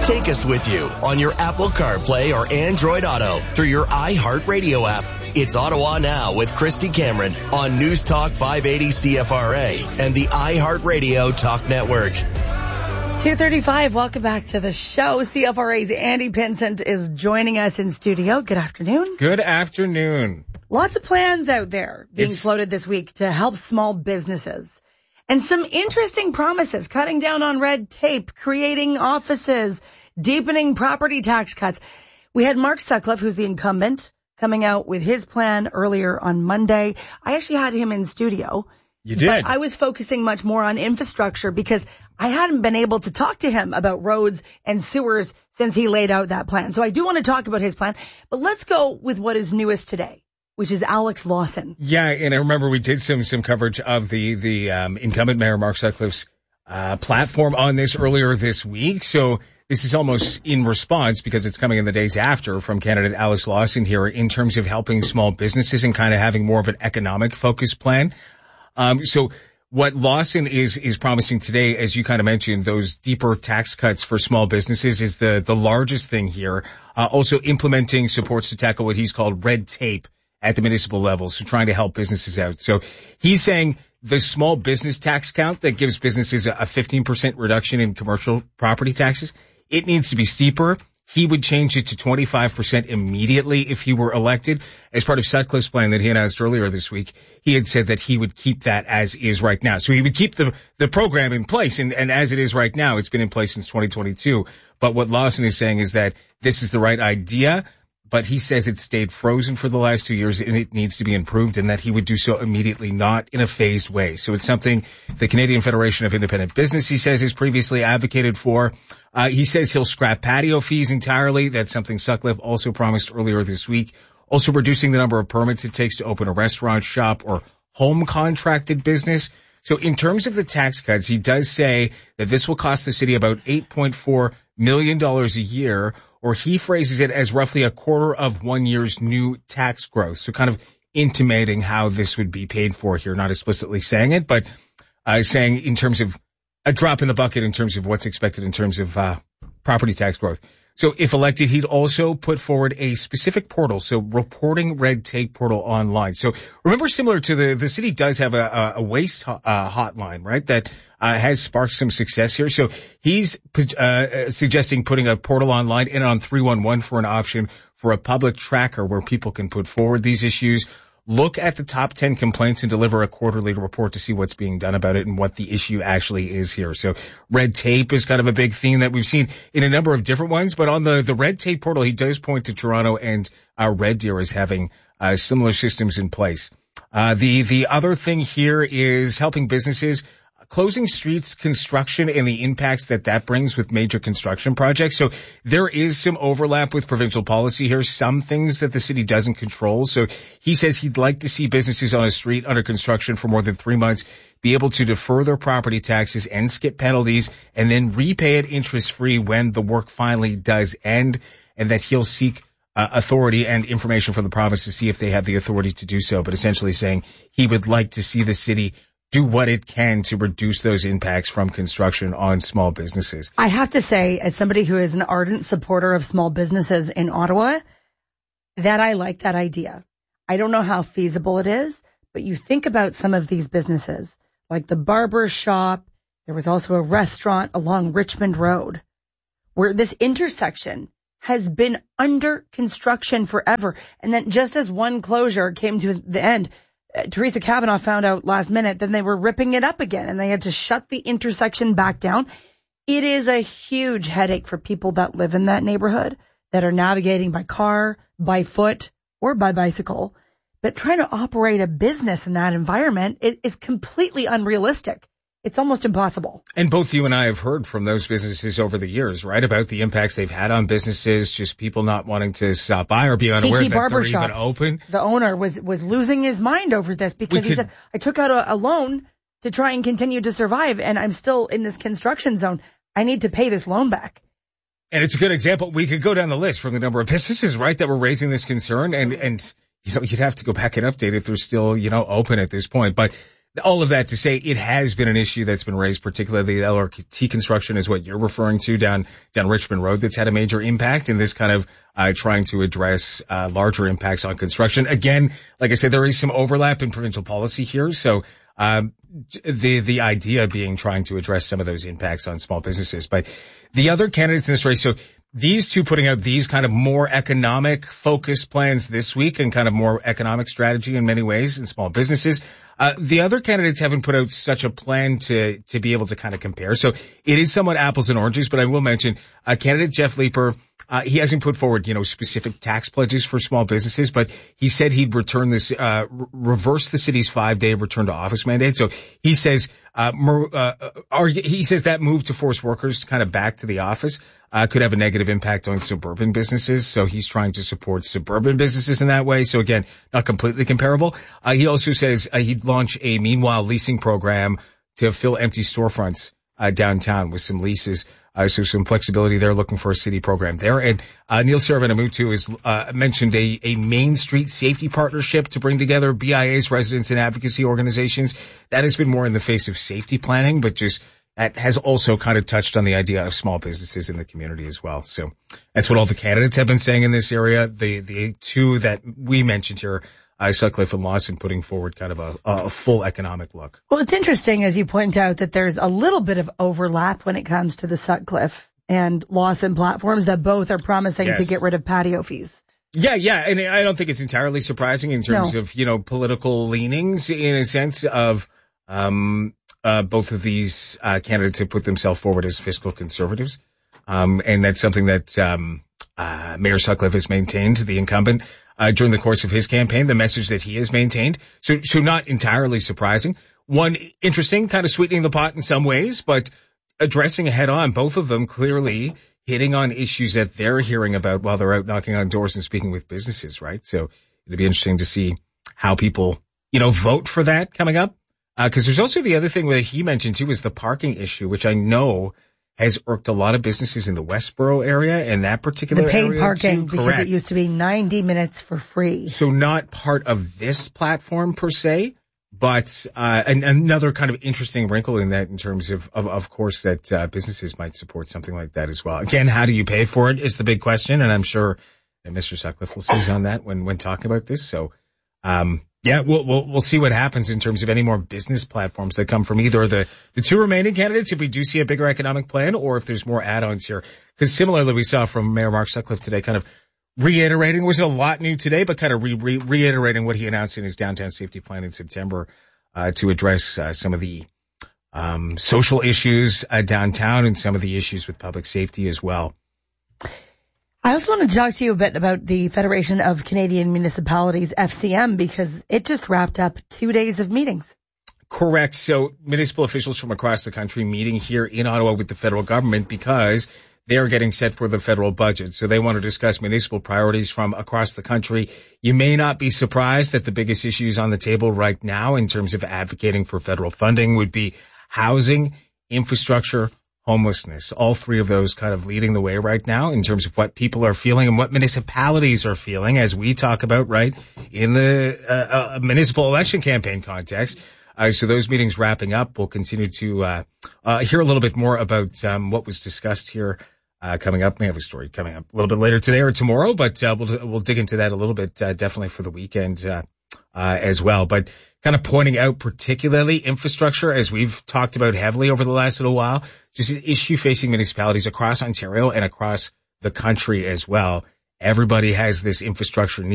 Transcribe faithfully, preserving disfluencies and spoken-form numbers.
Take us with you on your Apple CarPlay or Android Auto through your iHeartRadio app. It's Ottawa Now with Christy Cameron on News Talk five eighty C F R A and the iHeartRadio Talk Network. two thirty-five, welcome back to the show. C F R A's Andy Pinsent is joining us in studio. Good afternoon. Good afternoon. Lots of plans out there being It's... floated this week to help small businesses. And some interesting promises, cutting down on red tape, creating offices, deepening property tax cuts. We had Mark Sutcliffe, who's the incumbent, coming out with his plan earlier on Monday. I actually had him in studio. You did? But I was focusing much more on infrastructure because I hadn't been able to talk to him about roads and sewers since he laid out that plan. So I do want to talk about his plan. But let's go with what is newest today, which is Alex Lawson. Yeah, and I remember we did some some coverage of the the um, incumbent mayor Mark Sutcliffe's uh, platform on this earlier this week. So this is almost in response, because it's coming in the days after, from candidate Alex Lawson here in terms of helping small businesses and kind of having more of an economic focus plan. Um, so what Lawson is is promising today, as you kind of mentioned, those deeper tax cuts for small businesses is the the largest thing here. Uh, also implementing supports to tackle what he's called red tape at the municipal level, so trying to help businesses out. So he's saying the small business tax count that gives businesses a fifteen percent reduction in commercial property taxes, it needs to be steeper. He would change it to twenty-five percent immediately if he were elected. As part of Sutcliffe's plan that he announced earlier this week, he had said that he would keep that as is right now. So he would keep the the program in place, and, and as it is right now, it's been in place since twenty twenty-two. But what Lawson is saying is that this is the right idea, but he says it stayed frozen for the last two years and it needs to be improved, and that he would do so immediately, not in a phased way. So it's something the Canadian Federation of Independent Business, he says, has previously advocated for. Uh, he says he'll scrap patio fees entirely. That's something Sutcliffe also promised earlier this week. Also reducing the number of permits it takes to open a restaurant, shop, or home contracted business. So in terms of the tax cuts, he does say that this will cost the city about eight point four million dollars a year, or he phrases it as roughly a quarter of one year's new tax growth. So kind of intimating how this would be paid for here, not explicitly saying it, but uh, saying in terms of a drop in the bucket in terms of what's expected in terms of uh, property tax growth. So if elected, he'd also put forward a specific portal, so reporting red tape portal online. So remember, similar to the, the city does have a, a waste uh, hotline, right, that uh, has sparked some success here. So he's uh, suggesting putting a portal online and on three one one for an option for a public tracker where people can put forward these issues, look at the top ten complaints, and deliver a quarterly report to see what's being done about it and what the issue actually is here. So red tape is kind of a big theme that we've seen in a number of different ones. But on the, the red tape portal, he does point to Toronto and uh, Red Deer as having uh, similar systems in place. Uh, the, the other thing here is helping businesses, closing streets construction and the impacts that that brings with major construction projects. So there is some overlap with provincial policy here, some things that the city doesn't control. So he says he'd like to see businesses on a street under construction for more than three months be able to defer their property taxes and skip penalties and then repay it interest-free when the work finally does end, and that he'll seek uh, authority and information from the province to see if they have the authority to do so, but essentially saying he would like to see the city do what it can to reduce those impacts from construction on small businesses. I have to say, as somebody who is an ardent supporter of small businesses in Ottawa, that I like that idea. I don't know how feasible it is, but you think about some of these businesses, like the barber shop. There was also a restaurant along Richmond Road where this intersection has been under construction forever. And then just as one closure came to the end, Teresa Kavanaugh found out last minute, then they were ripping it up again and they had to shut the intersection back down. It is a huge headache for people that live in that neighborhood, that are navigating by car, by foot, or by bicycle. But trying to operate a business in that environment is completely unrealistic. It's almost impossible. And both you and I have heard from those businesses over the years, right, about the impacts they've had on businesses, just people not wanting to stop by or be unaware Kiki that Barber they're Shop, even open. The owner was was losing his mind over this because we he could, said, I took out a, a loan to try and continue to survive, and I'm still in this construction zone. I need to pay this loan back. And it's a good example. We could go down the list from the number of businesses, right, that were raising this concern, and, and you know, you'd have to go back and update if they're still, you know, open at this point. But all of that to say it has been an issue that's been raised, particularly the L R T construction is what you're referring to down, down Richmond Road that's had a major impact in this kind of, uh, trying to address, uh, larger impacts on construction. Again, like I said, there is some overlap in provincial policy here. So, um, the, the idea being trying to address some of those impacts on small businesses. But the other candidates in this race, so these two putting out these kind of more economic focused plans this week and kind of more economic strategy in many ways in small businesses. Uh, the other candidates haven't put out such a plan to, to be able to kind of compare. So it is somewhat apples and oranges, but I will mention, uh, candidate Jeff Leeper, uh, he hasn't put forward, you know, specific tax pledges for small businesses, but he said he'd return this, uh, re- reverse the city's five day return to office mandate. So he says, uh, mer- uh, or he says that move to force workers kind of back to the office, uh, could have a negative impact on suburban businesses. So he's trying to support suburban businesses in that way. So again, not completely comparable. Uh, he also says uh, he'd launch a meanwhile leasing program to fill empty storefronts, uh, downtown with some leases. Uh, so some flexibility there, looking for a city program there. And, uh, Neil Saravanamuttu has, uh, mentioned a, a Main Street safety partnership to bring together B I A's residents and advocacy organizations. That has been more in the face of safety planning, but just, that has also kind of touched on the idea of small businesses in the community as well. So that's what all the candidates have been saying in this area. The, the two that we mentioned here, uh, Sutcliffe and Lawson, putting forward kind of a, a full economic look. Well, it's interesting, as you point out, that there's a little bit of overlap when it comes to the Sutcliffe and Lawson platforms, that both are promising Yes. to get rid of patio fees. Yeah, yeah, and I don't think it's entirely surprising in terms No. of, you know, political leanings in a sense of, um, uh, both of these, uh, candidates have put themselves forward as fiscal conservatives. Um, and that's something that, um, uh, Mayor Sutcliffe has maintained, the incumbent, uh, during the course of his campaign, the message that he has maintained. So, so not entirely surprising. One interesting, kind of sweetening the pot in some ways, but addressing head on, both of them clearly hitting on issues that they're hearing about while they're out knocking on doors and speaking with businesses, right? So it'll be interesting to see how people, you know, vote for that coming up. Uh, cause there's also the other thing that he mentioned too is the parking issue, which I know has irked a lot of businesses in the Westboro area and that particular The paid area parking, too. because Correct. it used to be ninety minutes for free. So not part of this platform per se, but, uh, an, another kind of interesting wrinkle in that in terms of, of, of course, that, uh, businesses might support something like that as well. Again, how do you pay for it is the big question. And I'm sure that Mister Sutcliffe will seize on that when, when talking about this. So, um, yeah, we'll, we'll, we'll see what happens in terms of any more business platforms that come from either of the, the two remaining candidates, if we do see a bigger economic plan, or if there's more add-ons here. Because similarly, we saw from Mayor Mark Sutcliffe today kind of reiterating, wasn't a lot new today, but kind of re- re- reiterating what he announced in his downtown safety plan in September, uh, to address, uh, some of the, um, social issues, uh, downtown and some of the issues with public safety as well. I also want to talk to you a bit about the Federation of Canadian Municipalities, F C M, because it just wrapped up two days of meetings. Correct. So municipal officials from across the country meeting here in Ottawa with the federal government because they are getting set for the federal budget. So they want to discuss municipal priorities from across the country. You may not be surprised that the biggest issues on the table right now in terms of advocating for federal funding would be housing, infrastructure, homelessness. All three of those kind of leading the way right now in terms of what people are feeling and what municipalities are feeling as we talk about, right, in the uh, uh, municipal election campaign context. Uh, so those meetings wrapping up, we'll continue to uh, uh hear a little bit more about um what was discussed here uh coming up. We have a story coming up a little bit later today or tomorrow, but uh, we'll we'll dig into that a little bit uh, definitely for the weekend uh, uh as well. But kind of pointing out particularly infrastructure, as we've talked about heavily over the last little while, just an issue facing municipalities across Ontario and across the country as well. Everybody has this infrastructure need.